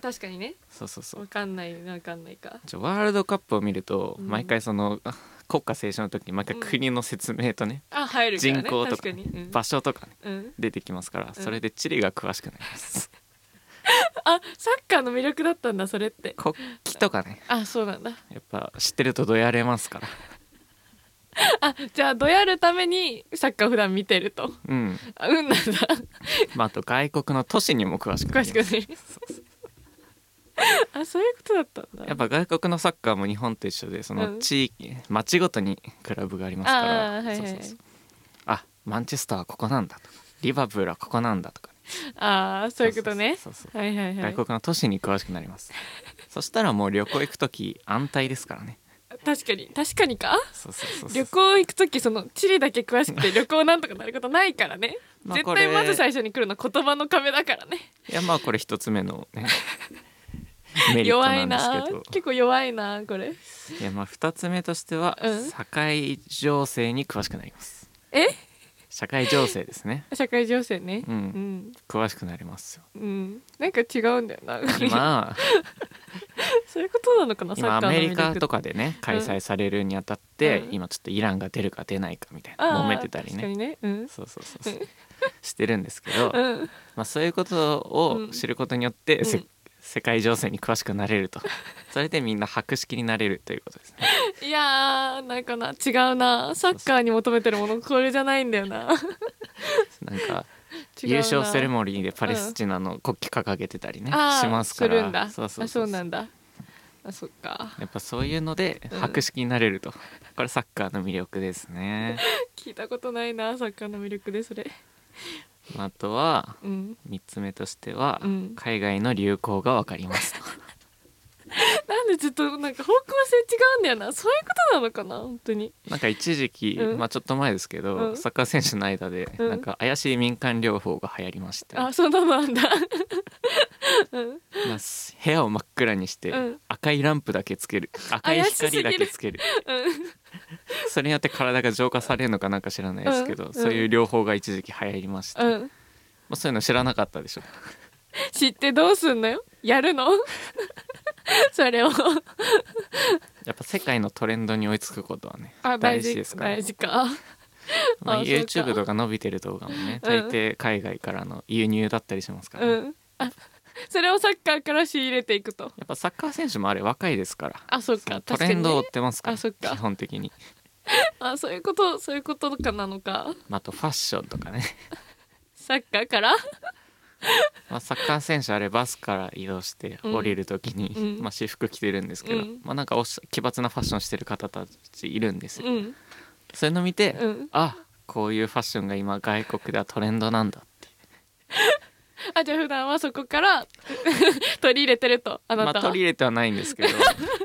確かにね。 そうそうそう。 わかんないか。 ワールドカップを見ると、 うん毎回その国歌斉唱の時に毎回国の説明とね、 入るからね。 人口とか確かに、 場所とかね、 うん出てきますから、それで地理が詳しくなりますサッカーの魅力だったんだそれって。 国旗とかね、 そうなんだ。 やっぱ知ってるとどやれますから。 じゃあどやるためにサッカー普段見てると。 うんなんだ。 あと外国の都市にも詳しくなります。 詳しくね。そういうことだったんだ。 やっぱ外国のサッカーも日本と一緒で、その地域、町ごとにクラブがありますから、そうそうそう、マンチェスターはここなんだとか、リバプールはここなんだとか、 そういうことね。 そうそう、 外国の都市に詳しくなります。そしたらもう旅行行く時安泰ですからね。 確かにか。 そうそうそうそう、 旅行行く時その地理だけ詳しくて旅行なんとかなることないからね絶対まず最初に来るの言葉の壁だからね。 いやこれ一つ目のねメリットなんですけど、 結構弱いなこれ。 いや二つ目としては、社会情勢に詳しくなります。社会情勢ですね。 社会情勢ね。 詳しくなりますよ。 なんか違うんだよな今そういうことなのかな。 今アメリカとかでね開催されるにあたって、今ちょっとイランが出るか出ないかみたいな揉めてたりね、そうしてるんですけど、そういうことを知ることによって、世界情勢に詳しくなれると、それでみんな博識になれるということですね。 いやーなんかな違うな、サッカーに求めてるものこれじゃないんだよななんか優勝セレモニーでパレスチナの国旗掲げてたりね、しますから。 するんだ。そうなんだ。そっか。 やっぱそういうので博識になれると、これサッカーの魅力ですね聞いたことないなサッカーの魅力でそれ。 あとは、3つ目としては、海外の流行が分かりますとなんでずっとなんか方向性違うんだよな。そういうことなのかな本当に。 なんか一時期、ちょっと前ですけど、サッカー選手の間で、なんか怪しい民間療法が流行りまして、 そんなのなんだ部屋を真っ暗にして、赤いランプだけつける、赤い光だけつける、それによって体が浄化されるのかなんか知らないですけど、そういう療法が一時期流行りまして、そういうの知らなかったでしょ。 知ってどうすんのよ。やるのそれをやっぱ世界のトレンドに追いつくことはね、大事ですから。 大事か。 YouTube とか伸びてる動画もね、大抵海外からの輸入だったりしますから、ね、 それをサッカーから仕入れていくと。 やっぱサッカー選手もあれ若いですから、 そっか、 トレンドを追ってますから、 そっか、 基本的に。 そういうことかなのか。 あとファッションとかねサッカーからサッカー選手あれバスから移動して降りるときに、私服着てるんですけど、なんか奇抜なファッションしてる方たちいるんですよ、そういうの見て、こういうファッションが今外国ではトレンドなんだってじゃあ普段はそこから取り入れてると。あなたは、 取り入れてはないんですけど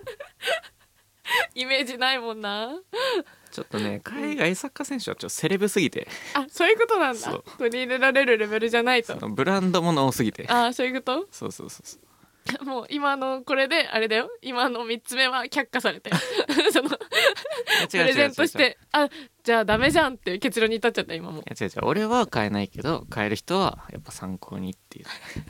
イメージないもんな。 ちょっとね、海外サッカー選手はちょっとセレブすぎて、 そういうことなんだ。取り入れられるレベルじゃないと。 ブランドもの多すぎて。 そういうこと。そうもう今のこれであれだよ。今の3つ目は却下されたよそのプレゼントして、じゃあダメじゃんっていう結論に至っちゃった今も。 違う俺は買えないけど、買える人はやっぱ参考にっていう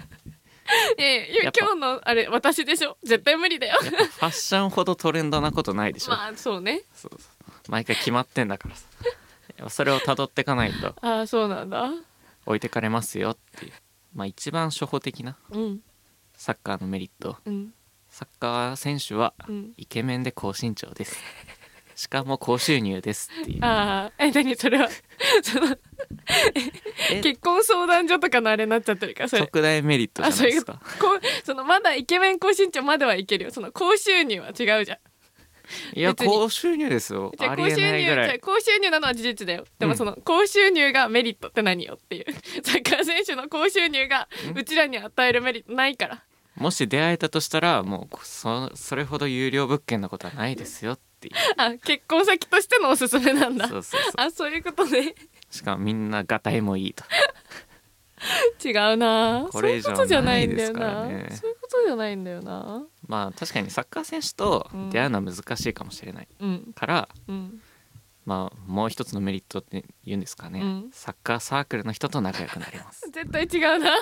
今日のあれ私でしょ。絶対無理だよファッションほどトレンドなことないでしょ。 そうね。 毎回決まってんだからさそれを辿ってかないとそうなんだ、 置いてかれますよっていう、一番初歩的なサッカーのメリット、サッカー選手はイケメンで高身長です、しかも高収入ですっていう。 何それはその結婚相談所とかのあれになっちゃってるから、それ特大メリットじゃないですか。 そのまだイケメン高身長まではいけるよ。その高収入は違うじゃん。 いや高収入ですよ。ありえないぐらい高収入なのは事実だよ。でもその高収入がメリットって何よっていうサッカー選手の高収入がうちらに与えるメリットないから。 もし出会えたとしたらもうそれほど有料物件なことはないですよっていう。 結婚先としてのおすすめなんだ。そういうことね。 しかもみんながたいもいいと違うな。 これ以上ないですからね。 そういうことじゃないんだよな。 確かにサッカー選手と出会うのは難しいかもしれないから、もう一つのメリットって言うんですかね、サッカーサークルの人と仲良くなります。 絶対違うな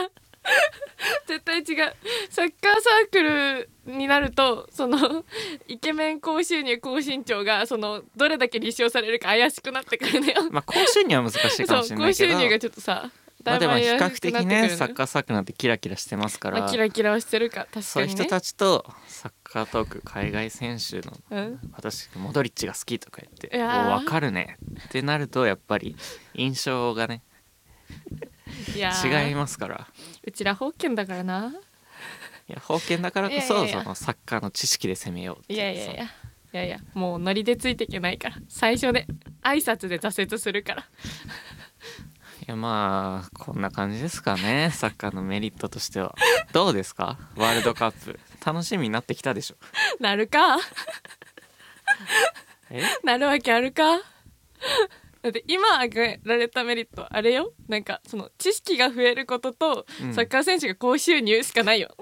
絶対違う。サッカーサークルになるとそのイケメン高収入高身長がそのどれだけ立証されるか怪しくなってくるのよ。 まあ高収入は難しいかもしれないけど、 そう高収入がちょっとさ、 まあでも比較的ねサッカーサークルなんてキラキラしてますから、 まあ、キラキラはしてるか確かにね。 そういう人たちとサッカートーク海外選手の、私モドリッチが好きとか言ってお分かるねってなるとやっぱり印象がね違いますから。 うちら封建だからな。 いや封建だからこそそのサッカーの知識で攻めようっていう。 いやもうノリでついていけないから最初で挨拶で挫折するから。 いやまあこんな感じですかねサッカーのメリットとしては。どうですかワールドカップ楽しみになってきたでしょ。 なるかなるわけあるか。だって今挙げられたメリットあれよ、なんかその知識が増えることと、サッカー選手が高収入しかないよ。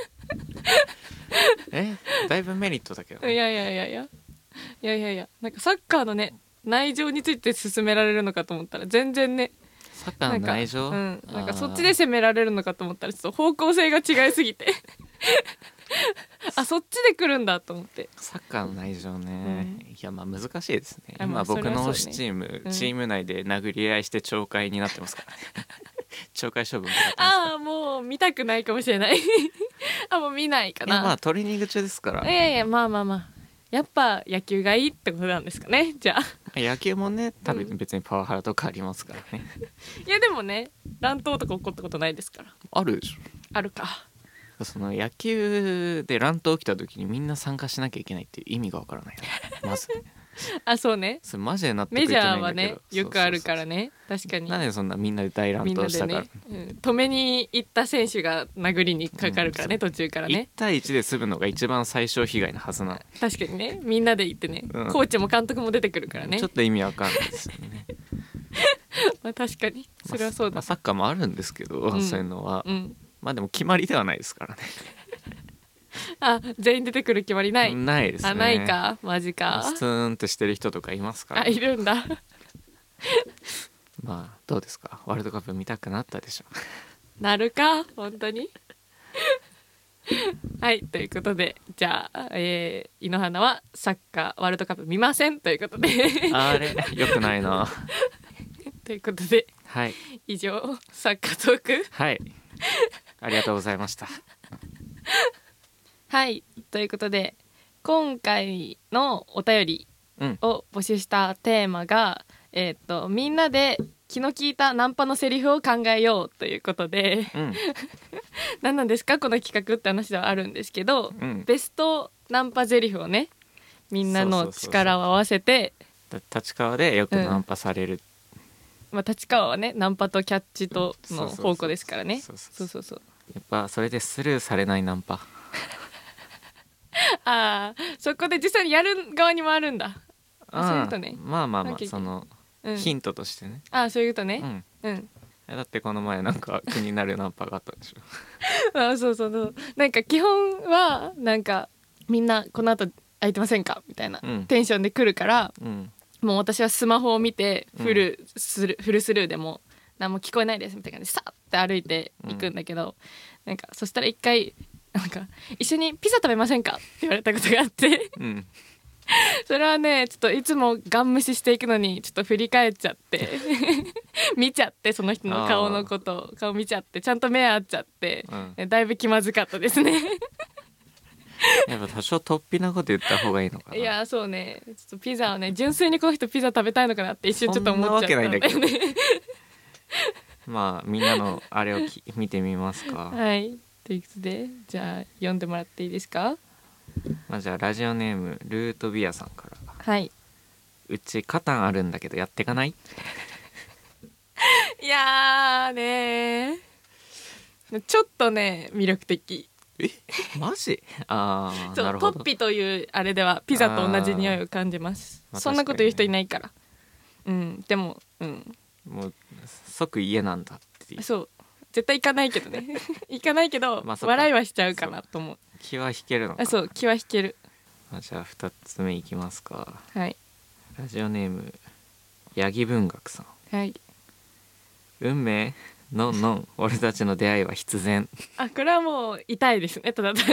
だいぶメリットだけど、 いやなんかサッカーのね内情について進められるのかと思ったら全然ね、 サッカーの内情、 なんかそっちで攻められるのかと思ったらちょっと方向性が違いすぎてあそっちで来るんだと思って。 サッカーの内情ね、いやまあ難しいですね。今僕の推しチーム、チーム内で殴り合いして懲戒になってますからね懲戒処分になってますから。 ああもう見たくないかもしれないあもう見ないかな。 いやまあトレーニング中ですから。 いやまあやっぱ野球がいいってことなんですかね。じゃあ野球もね多分別にパワハラとかありますからね、 いやでもね乱闘とか起こったことないですから。 あるでしょ。 あるか。 その野球で乱闘起きた時にみんな参加しなきゃいけないっていう意味がわからないまずあそうね、 それマジでなってくれてないんだけど。 メジャーはねよくあるからね。確かになんでそんなみんなで大乱闘したから、 止めに行った選手が殴りにかかるからね、途中からね。 1対1で済むのが一番最小被害のはずなの。 確かにねみんなで行ってね、コーチも監督も出てくるからね。 ちょっと意味わかんないですよねまあ確かにそれはそうだ、 サッカーもあるんですけど、そういうのは、まあでも決まりではないですからねあ全員出てくる決まりない。 ないですね。 あないかマジか。 スツーンってしてる人とかいますから、 あいるんだまあどうですかワールドカップ見たくなったでしょなるか本当にはいということでじゃあ、井ノ原はサッカーワールドカップ見ませんということであれよくないなということで、 はい、 以上サッカートークはいありがとうございましたはいということで今回のお便りを募集したテーマが、みんなで気の利いたナンパのセリフを考えようということで、何なんですかこの企画って話ではあるんですけど、ベストナンパセリフをねみんなの力を合わせて立川でよくナンパされる、 まあ、立川はねナンパとキャッチとの宝庫ですからね。そうやっぱそれでスルーされないナンパあそこで実際にやる側にもあるんだ。そういうことね。 まあその、ヒントとしてね。 そういうことね。 だってこの前なんか気になるナンパがあったんでしょそうなんか基本はなんかみんなこの後空いてませんかみたいなテンションで来るから、もう私はスマホを見てフルスルーでも何も聞こえないですみたいな感じでさって歩いていくんだけど、なんかそしたら一回なんか一緒にピザ食べませんかって言われたことがあってそれはねちょっといつもガン無視していくのにちょっと振り返っちゃって見ちゃってその人の顔のことを顔見ちゃってちゃんと目合っちゃって、だいぶ気まずかったですねやっぱ多少突飛なこと言った方がいいのかな。 いやそうねちょっとピザをね純粋にこの人ピザ食べたいのかなって一瞬ちょっと思っちゃったんだよね。そんなわけないんだけどまあみんなのあれを見てみますか。 はいということでじゃあ読んでもらっていいですか。 じゃあラジオネームルートビアさんから。 はい。 うちカタンあるんだけどやってかないいやーねちょっとね魅力的。 マジなるほど。 ポッピというあれではピザと同じ匂いを感じます。そんなこと言う人いないから。でももう即家なんだっていう。 そう絶対行かないけどね行かないけど、笑いはしちゃうかなと思う。 気は引けるのか。 そう気は引ける。 じゃあ2つ目いきますか。 はい。 ラジオネーム八木文学さん。 はい。 運命ノンノン俺たちの出会いは必然。 あ、これはもう痛いですね、ただ